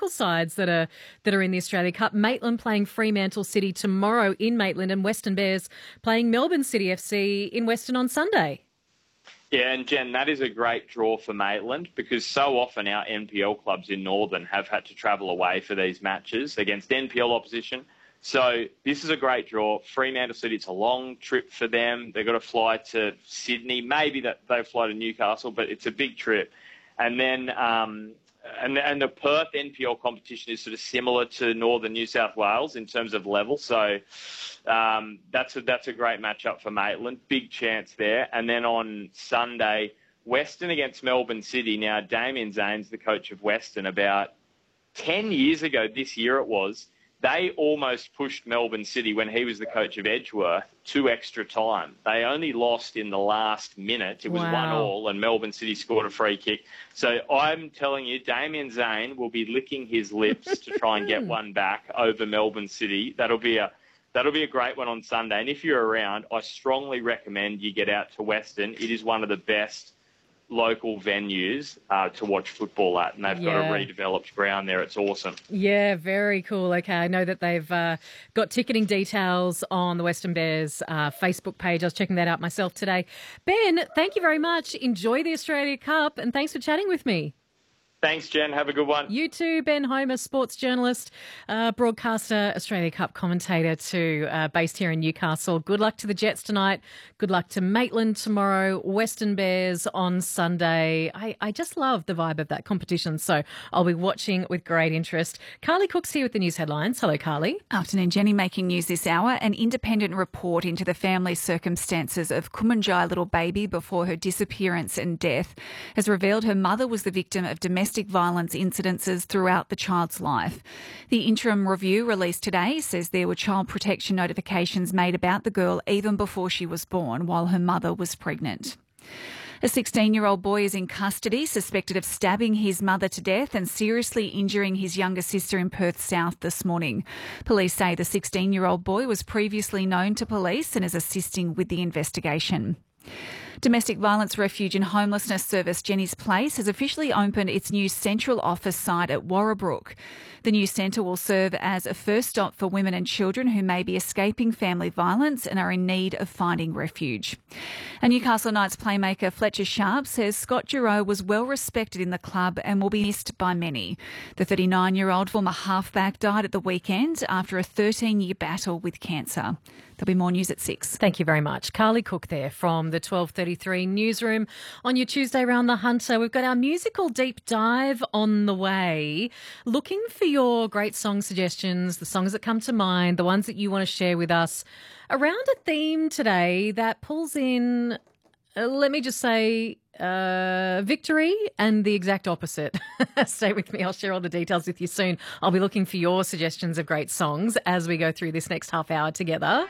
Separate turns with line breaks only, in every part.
local sides that are in the Australia Cup. Maitland playing Fremantle City tomorrow in Maitland, and Western Bears playing Melbourne City FC in Western on Sunday.
Yeah, and Jen, that is a great draw for Maitland because so often our NPL clubs in Northern have had to travel away for these matches against NPL opposition. So this is a great draw. Fremantle City, it's a long trip for them. They've got to fly to Sydney. Maybe that they fly to Newcastle, but it's a big trip. And then and the Perth NPL competition is sort of similar to Northern New South Wales in terms of level. So that's a great matchup for Maitland. Big chance there. And then on Sunday, Western against Melbourne City. Now, Damien Zane's the coach of Western. About 10 years ago, this year it was, they almost pushed Melbourne City when he was the coach of Edgeworth to extra time. They only lost in the last minute. It was 1-1, and Melbourne City scored a free kick. So I'm telling you, Damien Zane will be licking his lips to try and get one back over Melbourne City. That'll be a great one on Sunday. And if you're around, I strongly recommend you get out to Western. It is one of the best local venues to watch football at, and they've got a redeveloped ground there. It's awesome.
Yeah, very cool. Okay, I know that they've got ticketing details on the Western Bears Facebook page. I was checking that out myself today. Ben, thank you very much. Enjoy the Australia Cup, and thanks for chatting with me.
Thanks, Jen. Have a good one.
You too, Ben Homer, sports journalist, broadcaster, Australia Cup commentator too, based here in Newcastle. Good luck to the Jets tonight. Good luck to Maitland tomorrow, Western Bears on Sunday. I just love the vibe of that competition, so I'll be watching with great interest. Carly Cook's here with the news headlines. Hello, Carly.
Afternoon, Jenny. Making news this hour. An independent report into the family circumstances of Kumanjai little baby before her disappearance and death has revealed her mother was the victim of domestic violence incidences throughout the child's life. The interim review released today says there were child protection notifications made about the girl even before she was born, while her mother was pregnant. A 16-year-old boy is in custody, suspected of stabbing his mother to death and seriously injuring his younger sister in Perth South this morning. Police say the 16-year-old boy was previously known to police and is assisting with the investigation. Domestic Violence Refuge and Homelessness Service Jenny's Place has officially opened its new central office site at Warrabrook. The new centre will serve as a first stop for women and children who may be escaping family violence and are in need of finding refuge. A Newcastle Knights playmaker Fletcher Sharp says Scott Giroux was well respected in the club and will be missed by many. The 39-year-old former halfback died at the weekend after a 13-year battle with cancer. There'll be more news at 6.
Thank you very much. Carly Cook there from the 12:33 newsroom on your Tuesday Round the Hunter. We've got our musical deep dive on the way. Looking for your great song suggestions, the songs that come to mind, the ones that you want to share with us around a theme today that pulls in, let me just say, victory and the exact opposite. Stay with me. I'll share all the details with you soon. I'll be looking for your suggestions of great songs as we go through this next half hour together.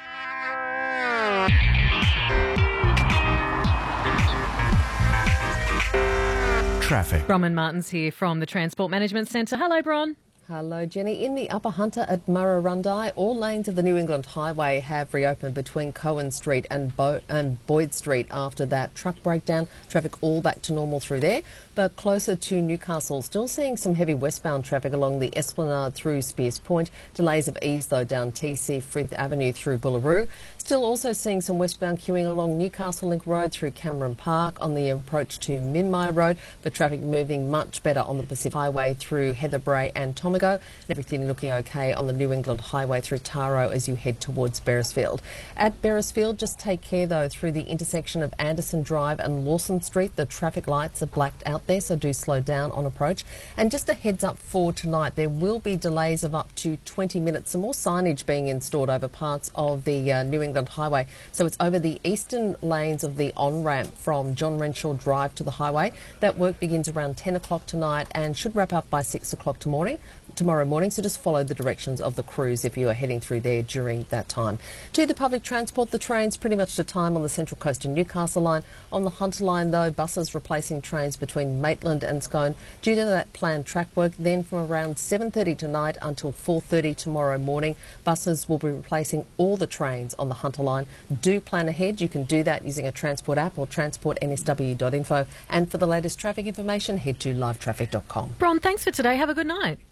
Traffic.
Bronwyn Martin's here from the Transport Management Centre. Hello, Bron.
Hello, Jenny. In the Upper Hunter at Murrurundi, all lanes of the New England Highway have reopened between Cohen Street and Boyd Street after that truck breakdown. Traffic all back to normal through there. But closer to Newcastle, still seeing some heavy westbound traffic along the Esplanade through Spears Point. Delays have eased, though, down TC Frith Avenue through Bullaroo. Still also seeing some westbound queuing along Newcastle Link Road through Cameron Park on the approach to Minmai Road, but traffic moving much better on the Pacific Highway through Heather Bray and Tomago. And everything looking okay on the New England Highway through Taro as you head towards Beresfield. At Beresfield, just take care, though, through the intersection of Anderson Drive and Lawson Street. The traffic lights are blacked out there, so do slow down on approach. And just a heads up for tonight, there will be delays of up to 20 minutes. Some more signage being installed over parts of the New England Highway. So it's over the eastern lanes of the on-ramp from John Renshaw Drive to the highway. That work begins around 10 o'clock tonight and should wrap up by 6 o'clock tomorrow morning, so just follow the directions of the crews if you are heading through there during that time. To the public transport, the trains pretty much to time on the Central Coast and Newcastle line. On the Hunter line, though, buses replacing trains between Maitland and Scone due to that planned track work. Then from around 7:30 tonight until 4:30 tomorrow morning, buses will be replacing all the trains on the Hunter line. Do plan ahead. You can do that using a Transport app or transportnsw.info. And for the latest traffic information, head to livetraffic.com.
Bron, thanks for today. Have a good night.